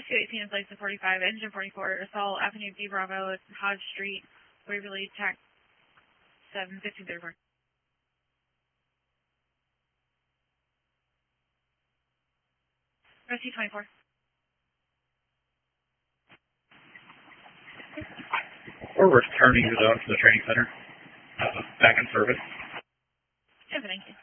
218 in place of 45, engine 44, assault Avenue B Bravo, Hodge Street, Waverly, TAC 7, 1534. Rescue 24. We're returning the zone to the training center. Back in service. Yeah, thank you.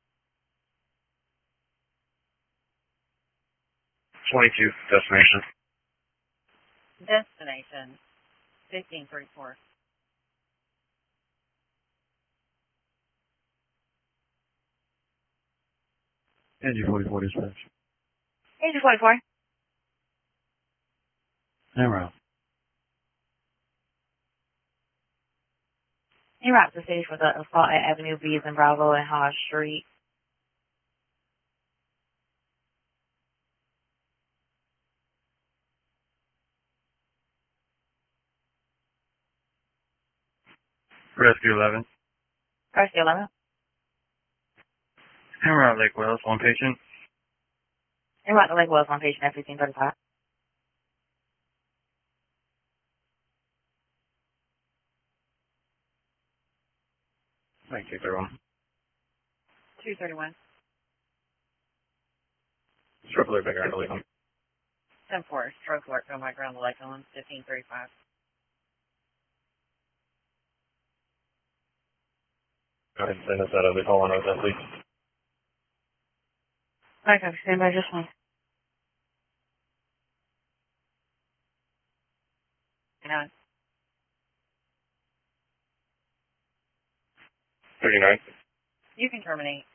22, destination. Destination 1534. Engine 44 dispatch. Engine 44. Emerald. En route to stage for the assault at Avenue B and Bravo and Hodge Street. Rescue 11. Rescue 11. Emerald Lake Wells, one patient. En route to Lake Wells on patient F1535. Thank you, everyone. 231. Stroke alert background to Lake 10-4. Stroke alert going back around the Lake on 1535. Go ahead and send us out of the call on that, please. Okay, stand by just one. 9. 39. You can terminate.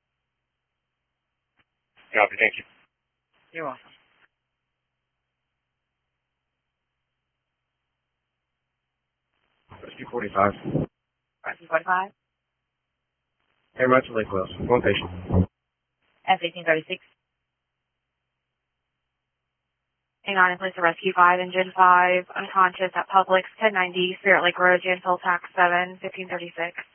Copy, thank you. You're welcome. Rescue 45. Rescue 45. Emerald Lake Wells, one patient. F1836. Hang on, in place of Rescue 5, Engine 5, unconscious at Publix, 1090, Spirit Lake Road, Janesville, TAC 7, 1536.